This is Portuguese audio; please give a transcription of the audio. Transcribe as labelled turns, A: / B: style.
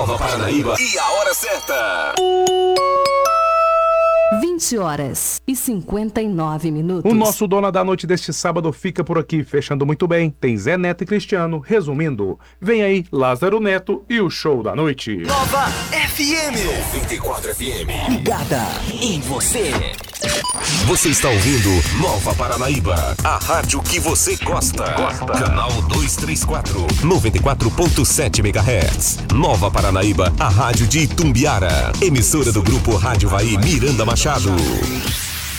A: Nova Paranaíba e a hora certa.
B: 20h59.
C: O nosso Dona da Noite deste sábado fica por aqui, fechando muito bem. Tem Zé Neto e Cristiano, resumindo. Vem aí Lázaro Neto e o show da noite.
A: Nova FM 94 FM.
D: Ligada em você.
A: Você está ouvindo Nova Paranaíba, a rádio que você gosta. Canal 234, 94.7 MHz. Nova Paranaíba, a rádio de Itumbiara. Emissora do grupo Rádio Vai Miranda Machado.